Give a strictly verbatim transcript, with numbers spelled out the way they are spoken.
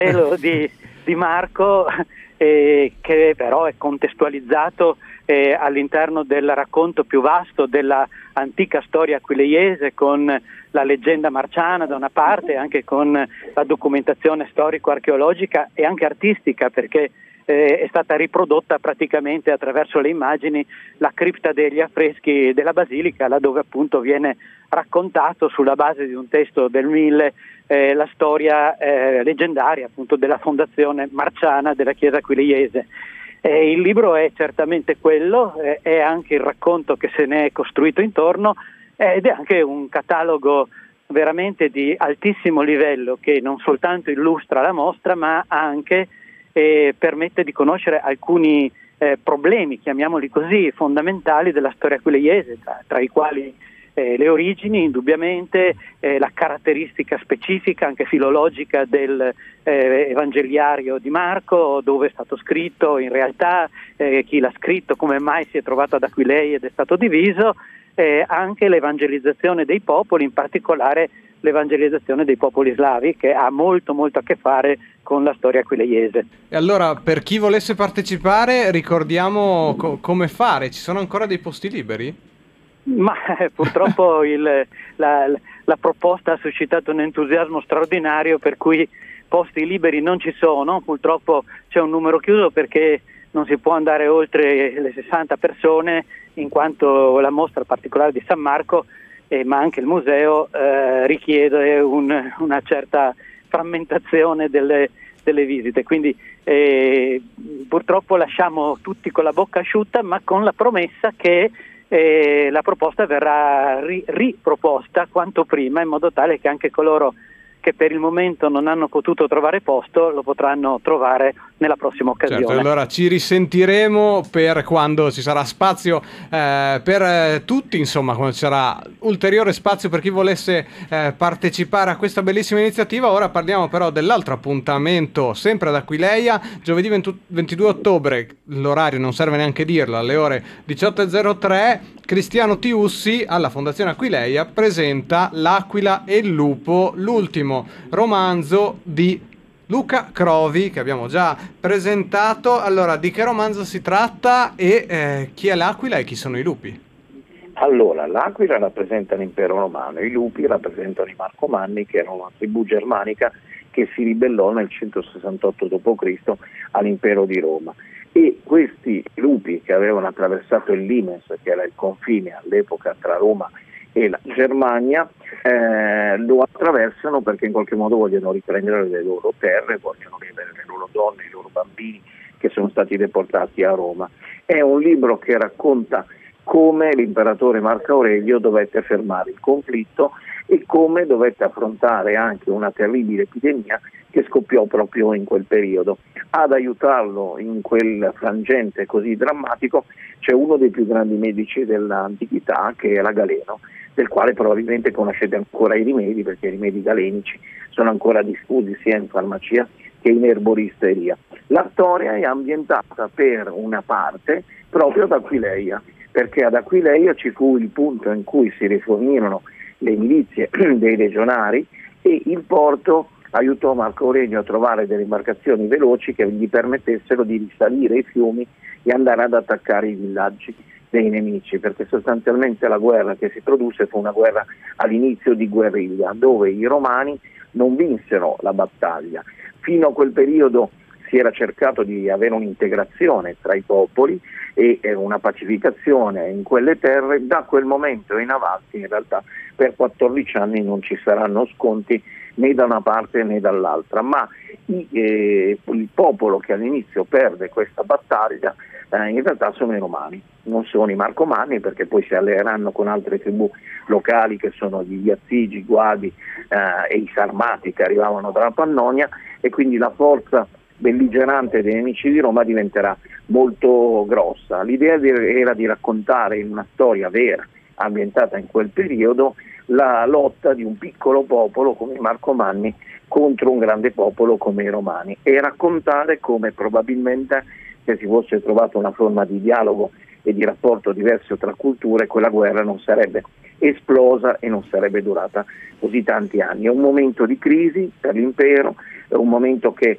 Vangelo di, di Marco, eh, che però è contestualizzato eh, all'interno del racconto più vasto della antica storia aquileiese, con la leggenda marciana da una parte, anche con la documentazione storico-archeologica e anche artistica, perché eh, è stata riprodotta praticamente attraverso le immagini la cripta degli affreschi della basilica, laddove appunto viene raccontato sulla base di un testo del mille eh, la storia eh, leggendaria appunto della fondazione marciana della chiesa aquileiese. Eh, il libro è certamente quello, eh, è anche il racconto che se ne è costruito intorno, eh, ed è anche un catalogo veramente di altissimo livello, che non soltanto illustra la mostra, ma anche eh, permette di conoscere alcuni eh, problemi, chiamiamoli così, fondamentali della storia aquileiese, tra, tra i quali Eh, le origini, indubbiamente, eh, la caratteristica specifica anche filologica del eh, evangeliario di Marco, dove è stato scritto in realtà, eh, chi l'ha scritto, come mai si è trovato ad Aquileia ed è stato diviso, eh, anche l'evangelizzazione dei popoli, in particolare l'evangelizzazione dei popoli slavi, che ha molto molto a che fare con la storia aquileiese. E allora, per chi volesse partecipare, ricordiamo co- come fare. Ci sono ancora dei posti liberi? Ma eh, purtroppo il, la, la proposta ha suscitato un entusiasmo straordinario, per cui posti liberi non ci sono. Purtroppo c'è un numero chiuso, perché non si può andare oltre le sessanta persone, in quanto la mostra particolare di San Marco, eh, ma anche il museo, eh, richiede un, una certa frammentazione delle, delle visite. Quindi eh, purtroppo lasciamo tutti con la bocca asciutta, ma con la promessa che E la proposta verrà ri- riproposta quanto prima, in modo tale che anche coloro che per il momento non hanno potuto trovare posto lo potranno trovare nella prossima occasione. Certo, allora ci risentiremo per quando ci sarà spazio eh, per eh, tutti, insomma, quando ci sarà ulteriore spazio per chi volesse eh, partecipare a questa bellissima iniziativa. Ora parliamo però dell'altro appuntamento, sempre ad Aquileia, giovedì ventidue ottobre, l'orario non serve neanche dirlo, alle ore diciotto e zero tre, Cristiano Tiussi alla Fondazione Aquileia presenta L'Aquila e il Lupo, l'ultimo romanzo di Luca Crovi, che abbiamo già presentato. Allora, di che romanzo si tratta e eh, chi è l'Aquila e chi sono i lupi? Allora, l'Aquila rappresenta l'impero romano, i lupi rappresentano i Marcomanni, che erano una tribù germanica che si ribellò nel centosessantotto dopo Cristo all'impero di Roma. E questi lupi, che avevano attraversato il Limes, che era il confine all'epoca tra Roma e la Germania, eh, lo attraversano perché in qualche modo vogliono riprendere le loro terre, vogliono vedere le loro donne, i loro bambini che sono stati deportati a Roma. È un libro che racconta come l'imperatore Marco Aurelio dovette fermare il conflitto e come dovette affrontare anche una terribile epidemia che scoppiò proprio in quel periodo. Ad aiutarlo in quel frangente così drammatico c'è uno dei più grandi medici dell'antichità, che era Galeno, del quale probabilmente conoscete ancora i rimedi, perché i rimedi galenici sono ancora diffusi sia in farmacia che in erboristeria. La storia è ambientata per una parte proprio ad Aquileia, perché ad Aquileia ci fu il punto in cui si rifornirono le milizie dei legionari e il porto aiutò Marco Aurelio a trovare delle imbarcazioni veloci che gli permettessero di risalire i fiumi e andare ad attaccare i villaggi dei nemici, perché sostanzialmente la guerra che si produsse fu una guerra all'inizio di guerriglia, dove i romani non vinsero la battaglia. Fino a quel periodo si era cercato di avere un'integrazione tra i popoli e una pacificazione in quelle terre. Da quel momento in avanti in realtà per quattordici anni non ci saranno sconti né da una parte né dall'altra, ma i, eh, il popolo che all'inizio perde questa battaglia eh, in realtà sono i romani, non sono i Marcomanni, perché poi si alleeranno con altre tribù locali che sono gli Iazigi, i Guadi eh, e i Sarmati, che arrivavano dalla Pannonia, e quindi la forza belligerante dei nemici di Roma diventerà molto grossa. L'idea di, era di raccontare in una storia vera, ambientata in quel periodo, la lotta di un piccolo popolo come i Marcomanni contro un grande popolo come i Romani, e raccontare come probabilmente, se si fosse trovata una forma di dialogo e di rapporto diverso tra culture, quella guerra non sarebbe esplosa e non sarebbe durata così tanti anni. È un momento di crisi per l'impero, è un momento che